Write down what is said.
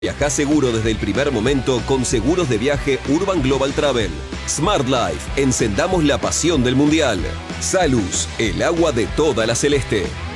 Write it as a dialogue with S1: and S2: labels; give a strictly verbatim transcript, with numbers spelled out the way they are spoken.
S1: Viaja seguro desde el primer momento con seguros de viaje Urban Global Travel. Smart Life, encendamos la pasión del Mundial. Salus, el agua de toda la celeste.